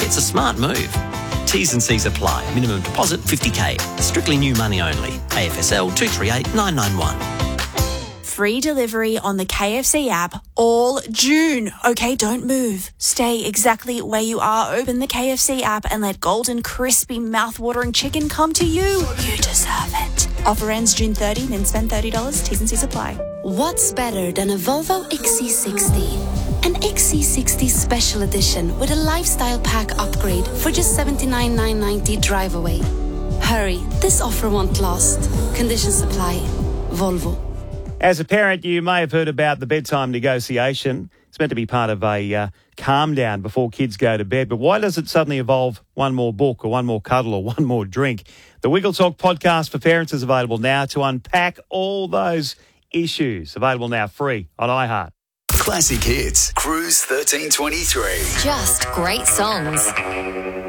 It's a smart move. T's and C's apply. Minimum deposit $50,000. Strictly new money only. AFSL 238 991. Free delivery on the KFC app all June. Okay, don't move. Stay exactly where you are. Open the KFC app and let golden, crispy, mouth-watering chicken come to you. You deserve it. Offer ends June 30, then spend $30. T's and C's apply. What's better than a Volvo XC60? An XC60 Special Edition with a lifestyle pack upgrade for just $79,990 drive away. Hurry, this offer won't last. Conditions apply. Volvo. As a parent, you may have heard about the bedtime negotiation. It's meant to be part of a calm down before kids go to bed. But why does it suddenly evolve one more book or one more cuddle or one more drink? The Wiggle Talk podcast for parents is available now to unpack all those issues. Available now free on iHeart. Classic Hits, Cruise 1323. Just great songs.